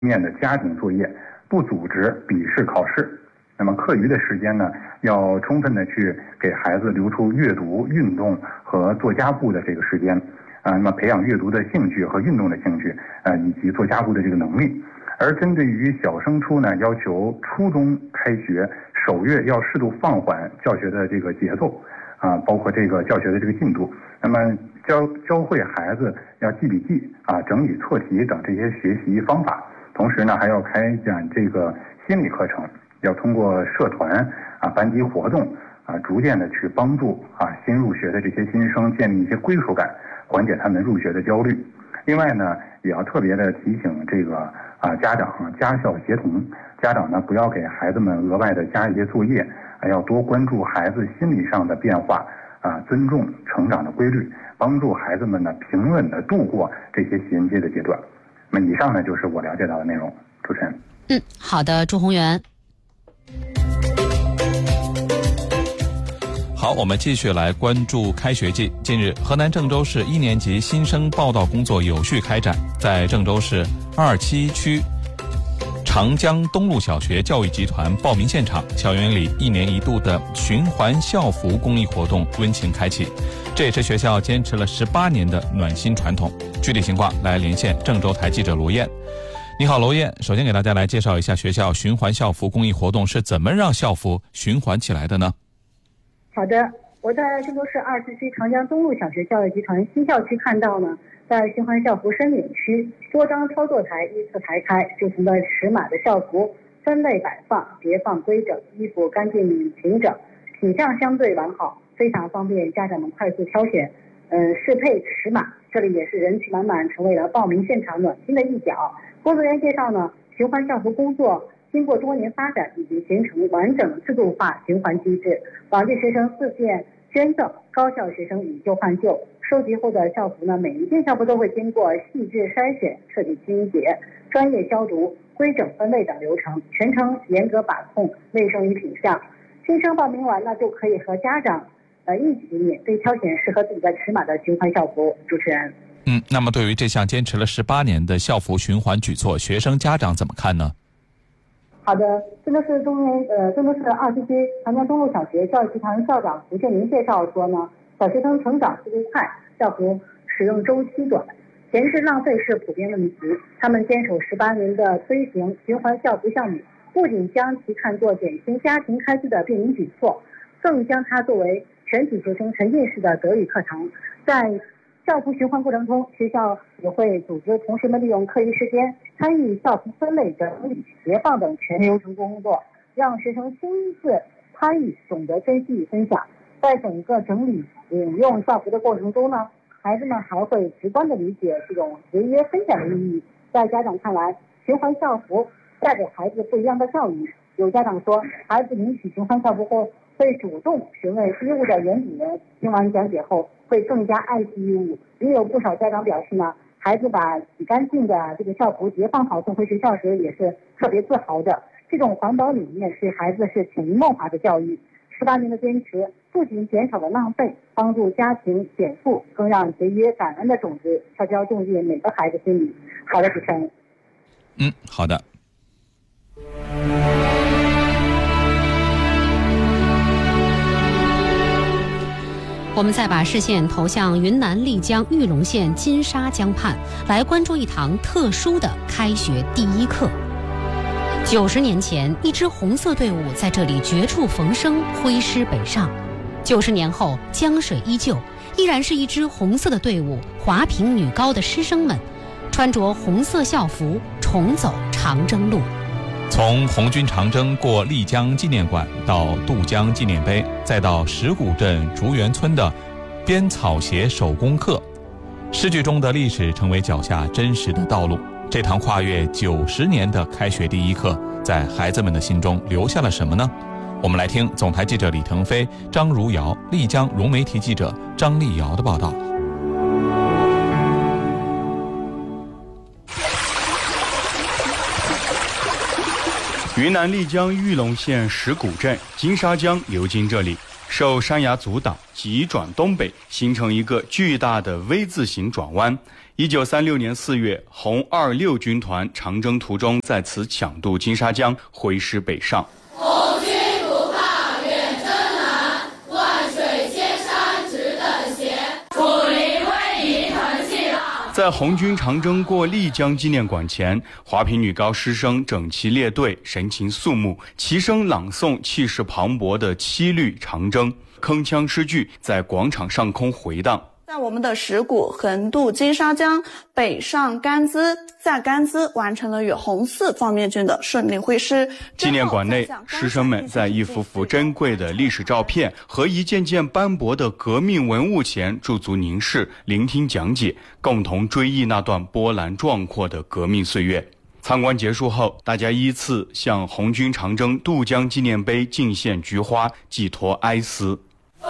面的家庭作业，不组织笔试考试。那么课余的时间呢，要充分的去给孩子留出阅读、运动和做家务的这个时间，那么培养阅读的兴趣和运动的兴趣，以及做家务的这个能力。而针对于小升初呢，要求初中开学首月要适度放缓教学的这个节奏，包括这个教学的这个进度。那么教会孩子要记笔记整理错题等这些学习方法。同时呢，还要开展这个心理课程，要通过社团班级活动逐渐的去帮助新入学的这些新生建立一些归属感，缓解他们入学的焦虑。另外呢，也要特别的提醒这个家长家校协同，家长呢不要给孩子们额外的加一些作业，要多关注孩子心理上的变化尊重成长的规律，帮助孩子们呢平稳的度过这些衔接的阶段。那么以上呢就是我了解到的内容。主持人。 好的，朱宏元。 好，我们继续来关注开学季。近日，河南郑州市1年级新生报到工作有序开展。在郑州市27区长江东路小学教育集团报名现场，校园里1年1度的循环校服公益活动温情开启，这也是学校坚持了18年的暖心传统。具体情况来连线郑州台记者罗燕。你好，罗燕，首先给大家来介绍一下学校循环校服公益活动是怎么让校服循环起来的呢？ 好的，我在郑州市27区长江东路小学教育集团新校区看到呢，在循环校服申领区，多张操作台依次排开，不同的尺码的校服分类摆放，叠放规整，衣服干净平整，品相相对完好，非常方便家长们快速挑选适配尺码。这里也是人气满满，成为了报名现场暖心的一角。工作人员介绍呢，循环校服工作经过多年发展，已经形成完整制度化循环机制。往届学生自荐捐赠，高校学生以旧换旧。收集后的校服呢，每一件校服都会经过细致筛选、彻底清洁、专业消毒、规整分类等流程，全程严格把控卫生与品相。新生报名完呢，就可以和家长一起免费挑选适合自己的尺码的循环校服。主持人。 那么对于这项坚持了18年的校服循环举措，学生家长怎么看呢？ 好的，郑州市27区长江东路小学教育集团校长胡建林介绍说呢，小学生成长速度快，校服使用周期短，闲置浪费是普遍问题。他们坚守18年的推行循环校服项目，不仅将其看作减轻家庭开支的便民举措，更将它作为全体学生沉浸式的德育课堂。在校服循环过程中，学校也会组织同学们利用课余时间参与校服分类、整理、叠放等全流程工作，让学生亲自参与，懂得珍惜与分享。在整个整理引用校服的过程中呢，孩子们还会直观地理解这种节约分享的意义。在家长看来，循环校服带给孩子不一样的教育。有家长说，孩子领取循环校服后会主动询问衣物的原主人，听完讲解后会更加爱惜衣物。也有不少家长表示呢，孩子把洗干净的这个校服叠放好送回学校时也是特别自豪的。这种环保理念对孩子是潜移默化的教育。18年的坚持不仅减少了浪费，帮助家庭减负，更让节约感恩的种子悄悄种进每个孩子心里。好的，主持人。 好的。 我们再把视线投向云南丽江玉龙县金沙江畔，来关注一堂特殊的开学第一课。90年前，一支红色队伍在这里绝处逢生，挥师北上。90年后，江水依旧，依然是一支红色的队伍，华坪女高的师生们穿着红色校服，重走长征路。 从红军长征过丽江纪念馆到渡江纪念碑，再到石鼓镇竹园村的编草鞋手工课，诗句中的历史成为脚下真实的道路。这堂跨越90年的开学第一课，在孩子们的心中留下了什么呢？我们来听总台记者李腾飞、张如瑶、丽江融媒体记者张丽瑶的报道。 云南丽江玉龙县石鼓镇金沙江流经这里， 受山崖阻挡，急转东北，形成一个巨大的 V 字形转弯。1936年4月，红26军团长征途中在此抢渡金沙江，挥师北上。 红军不怕远征难，万水千山只等闲，楚林威仪腾气浪。 在红军长征过丽江纪念馆前，华坪女高师生整齐列队，神情肃穆，齐声朗诵气势磅礴的七律长征，铿锵诗句在广场上空回荡。 在我们的石鼓横渡金沙江，北上甘孜，在甘孜完成了与红四方面军的顺利会师。 纪念馆内，师生们在一幅幅珍贵的历史照片和一件件斑驳的革命文物前驻足凝视，聆听讲解，共同追忆那段波澜壮阔的革命岁月。参观结束后，大家依次向红军长征渡江纪念碑敬献菊花，寄托哀思。